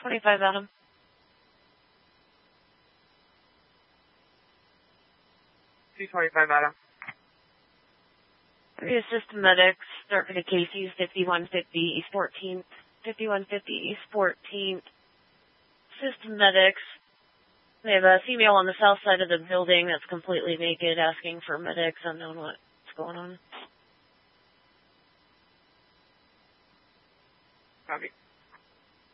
25 Adam. 225 Adam. Assistant medics, start for the Casey's, 5150 East 14th. 5150 East 14th. System medics. They have a female on the south side of the building that's completely naked asking for medics. Unknown what's going on. Copy.